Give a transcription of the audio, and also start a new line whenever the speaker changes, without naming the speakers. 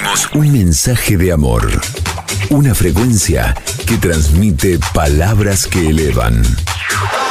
compartimos un mensaje de amor. Una frecuencia que transmite palabras que elevan.